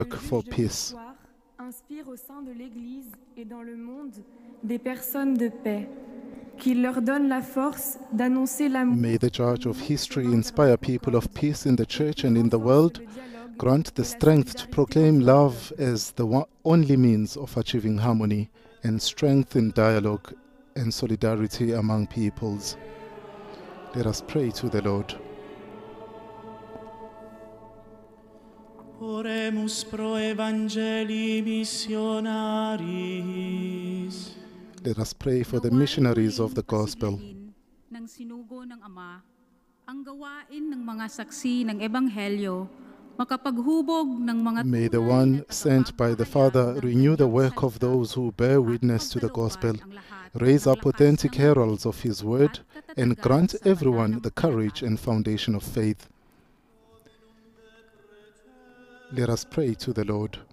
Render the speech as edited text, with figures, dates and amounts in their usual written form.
work for peace. Inspire au sein de l'Église et dans le monde des personnes de paix, qu'il leur donne la force d'annoncer l'amour. May the Judge of history inspire people of peace in the church and in the world, grant the strength to proclaim love as the only means of achieving harmony, and strengthen dialogue and solidarity among peoples. Let us pray to the Lord. Oremus pro Evangelii missionaris. Let us pray for the missionaries of the gospel. Ng sinugo ng Ama, ang gawain ng mga saksi ng Ebanghelyo, makapaghubog ng mga May the one sent by the Father renew the work of those who bear witness to the gospel, raise up authentic heralds of his word, and grant everyone the courage and foundation of faith. Let us pray to the Lord.